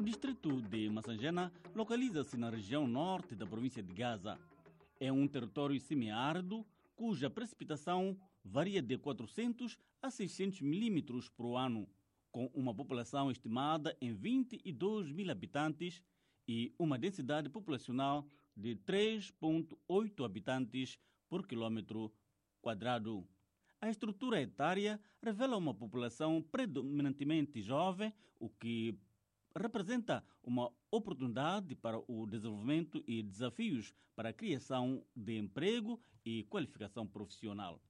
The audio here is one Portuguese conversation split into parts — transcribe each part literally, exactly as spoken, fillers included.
distrito de Massangena localiza-se na região norte da província de Gaza. É um território semiárido cuja precipitação varia de quatrocentos a seiscentos milímetros por ano, com uma população estimada em vinte e dois mil habitantes e uma densidade populacional de três vírgula oito habitantes por quilômetro quadrado. A estrutura etária revela uma população predominantemente jovem, o que representa uma oportunidade para o desenvolvimento e desafios para a criação de emprego e qualificação profissional.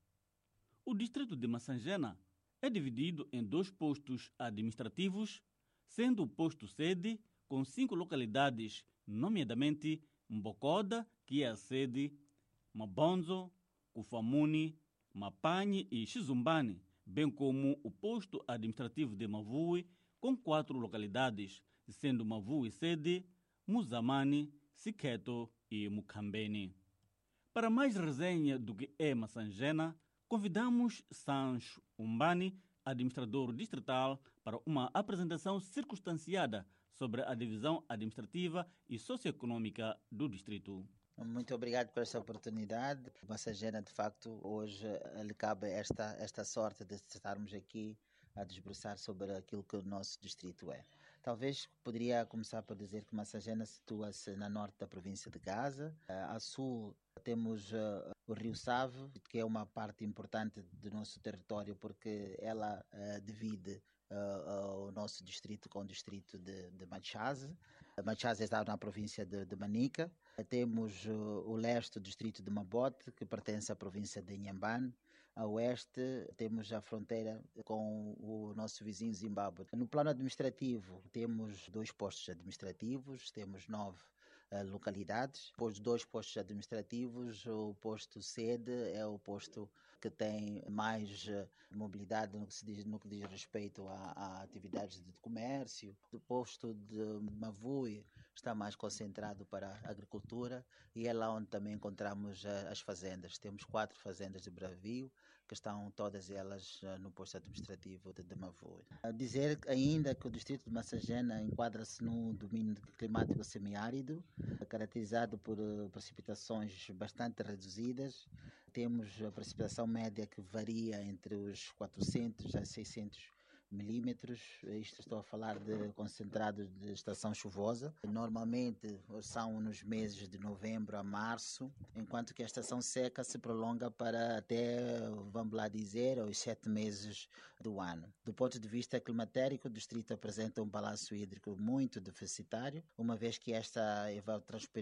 O distrito de Massangena é dividido em dois postos administrativos, sendo o posto sede com cinco localidades, nomeadamente Mbokoda, que é a sede, Mabonzo, Kufamuni, Mapanhe e Xizumbani, bem como o posto administrativo de Mavui, com quatro localidades, sendo Mavui sede, Muzamani, Siketo e Mukambeni. Para mais resenha do que é Massangena, convidamos Sancho Umbani, administrador distrital, para uma apresentação circunstanciada sobre a divisão administrativa e socioeconômica do distrito. Muito obrigado por esta oportunidade. Massangena, de facto, hoje lhe cabe esta, esta sorte de estarmos aqui a desbruçar sobre aquilo que o nosso distrito é. Talvez poderia começar por dizer que Massangena situa-se na norte da província de Gaza. A sul temos uh, o Rio Save, que é uma parte importante do nosso território porque ela uh, divide uh, uh, o nosso distrito com o distrito de, de Machaze. Machaze está na província de, de Manica. Temos uh, o leste, o distrito de Mabote, que pertence à província de Inhambane. A oeste temos a fronteira com o nosso vizinho Zimbábue. No plano administrativo temos dois postos administrativos, temos nove uh, localidades. Depois de dois postos administrativos, o posto sede é o posto que tem mais uh, mobilidade no que, se diz, no que diz respeito a, a atividades de comércio. O posto de Mavui está mais concentrado para a agricultura e é lá onde também encontramos uh, as fazendas. Temos quatro fazendas de bravio que estão todas elas uh, no posto administrativo de, de Mavui. A dizer ainda que o distrito de Massangena enquadra-se num domínio climático semiárido, caracterizado por uh, precipitações bastante reduzidas. Temos a precipitação média que varia entre os quatrocentos a seiscentos milímetros. Isto estou a falar de concentrados de estação chuvosa. Normalmente são nos meses de novembro a março, enquanto que a estação seca se prolonga para até, vamos lá dizer, os sete meses do ano. Do ponto de vista climatérico, o distrito apresenta um balanço hídrico muito deficitário, uma vez que esta evapotranspiração